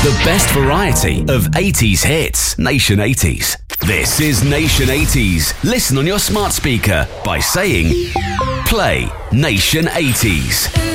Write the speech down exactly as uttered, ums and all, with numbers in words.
The best variety of eighties hits. Nation eighties. This is Nation eighties. Listen on your smart speaker by saying, play Nation eighties.